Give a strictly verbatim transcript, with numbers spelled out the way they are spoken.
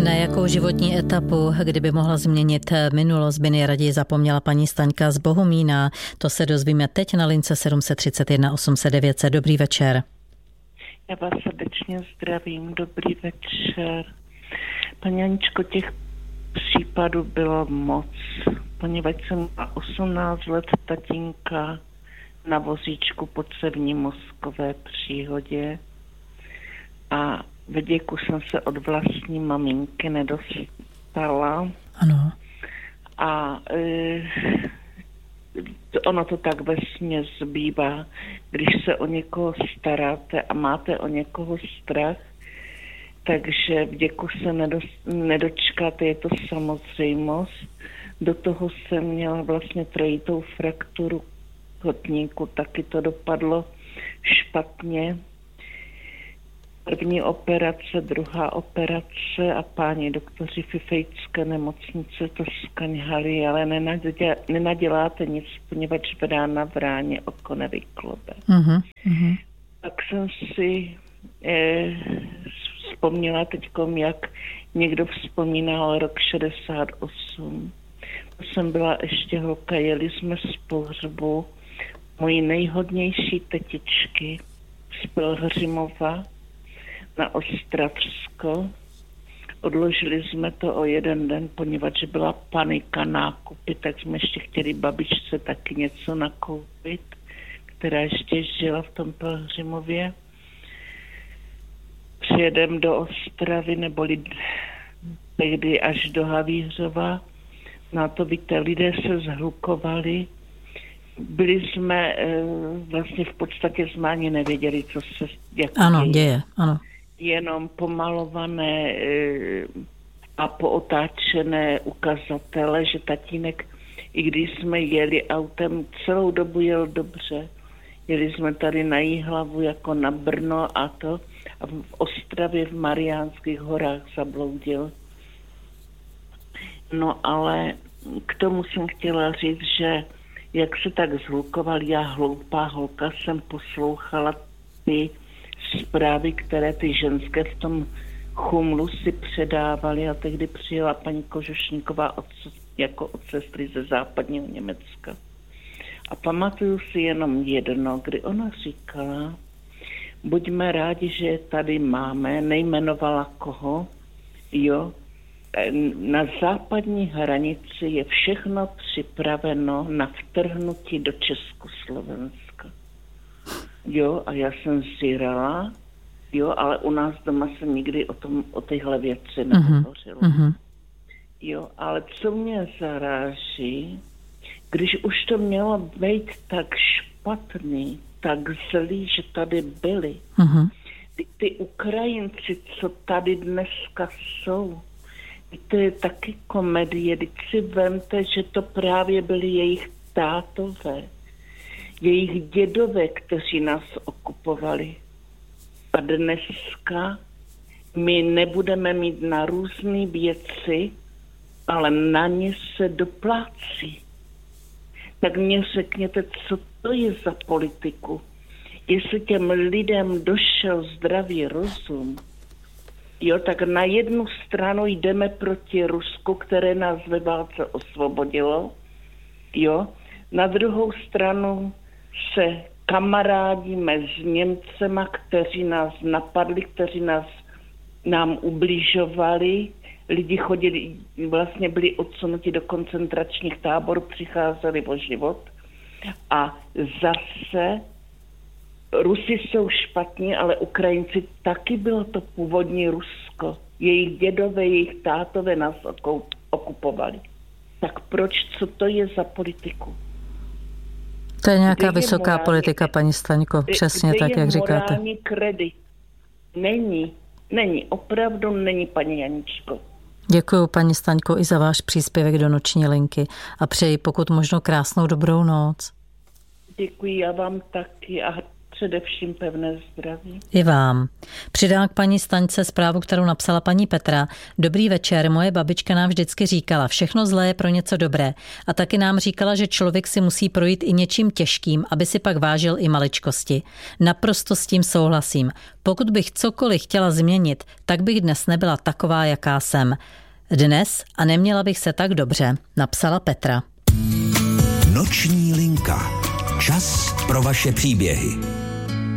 Na jakou životní etapu, kdyby mohla změnit minulost, by nejraději zapomněla paní Staňka z Bohumína? To se dozvíme teď na lince sedm set třicet jedna osm set devět set. Dobrý večer. Já vás srdečně zdravím. Dobrý večer. Paní Aničko, těch případů bylo moc, poněvadž jsem měla osmnáct let tatínka na vozíčku po cévní mozkové příhodě a ve věku jsem se od vlastní maminky nedostala. Ano. A e, ono to tak vesměs bývá, když se o někoho staráte a máte o někoho strach, takže v věku se nedos- nedočkáte, je to samozřejmost. Do toho jsem měla vlastně trojitou frakturu kotníku, taky to dopadlo špatně. První operace, druhá operace a páni doktoři Fifejcké nemocnice to skaňhali, ale nenadělá, nenaděláte nic, poněvadž v rána v ráně oko nevyklobe. Uh-huh, uh-huh. Tak jsem si eh, vzpomněla teďkom, jak někdo vzpomínal rok šedesát osm. To jsem byla ještě holka, jeli jsme z pohřbu mojí nejhodnější tetičky z Pelhřimova na Ostravsko. Odložili jsme to o jeden den, poněvadž byla panika nákupy, tak jsme ještě chtěli babičce taky něco nakoupit, která ještě žila v tom Pelhřimově. Přijedem do Ostravy, neboli tehdy až do Havířova. Na to víte, lidé se zhlukovali. Byli jsme e, vlastně v podstatě jsme ani nevěděli, co se jako ano, děje. děje. Ano. Jenom pomalované e, a pootáčené ukazatele, že tatínek, i když jsme jeli autem, celou dobu jel dobře. Jeli jsme tady na Jihlavu jako na Brno a to a v Ostravě v Mariánských horách zabloudil. No ale k tomu jsem chtěla říct, že jak se tak zhlukoval, já hloupá holka jsem poslouchala ty zprávy, které ty ženské v tom chumlu si předávaly a tehdy přijela paní Kožušníková od, jako od sestry ze západního Německa. A pamatuju si jenom jedno, kdy ona říkala, buďme rádi, že je tady máme, nejmenovala koho, jo, na západní hranici je všechno připraveno na vtrhnutí do Československa. Jo, a já jsem zírala, jo, ale u nás doma se nikdy o tom, o téhle věci nehovořilo. Uh-huh. Jo, ale co mě zaráží, když už to mělo být tak špatný, tak zlý, že tady byli. Uh-huh. Ty, ty Ukrajinci, co tady dneska jsou, to je taky komedie, teď si vemte, že to právě byli jejich tátové, jejich dědové, kteří nás okupovali. A dneska my nebudeme mít na různé věci, ale na ně se doplácí. Tak mě řekněte, co to je za politiku. Jestli těm lidem došel zdravý rozum, jo, tak na jednu stranu jdeme proti Rusku, které nás ve válce osvobodilo, jo, na druhou stranu se kamarádíme s Němcema, kteří nás napadli, kteří nás nám ubližovali, lidi chodili, vlastně byli odsunuti do koncentračních táborů, přicházeli o život a zase Rusi jsou špatní, ale Ukrajinci taky bylo to původní Rusko. Jejich dědové, jejich tátové nás okupovali. Tak proč, co to je za politiku? To je nějaká kde vysoká je morální, politika, paní Staňko, přesně kde tak, jak říkáte. Morální kredit? Není, není, opravdu není, paní Janičko. Děkuju, paní Staňko, i za váš příspěvek do noční linky a přeji pokud možno krásnou dobrou noc. Děkuji, já vám taky a především pevné zdraví. I vám. Přidám k paní Staňce zprávu, kterou napsala paní Petra. Dobrý večer, moje babička nám vždycky říkala, všechno zlé je pro něco dobré. A taky nám říkala, že člověk si musí projít i něčím těžkým, aby si pak vážil i maličkosti. Naprosto s tím souhlasím. Pokud bych cokoliv chtěla změnit, tak bych dnes nebyla taková, jaká jsem. Dnes a neměla bych se tak dobře, napsala Petra. Noční linka. Čas pro vaše příběhy.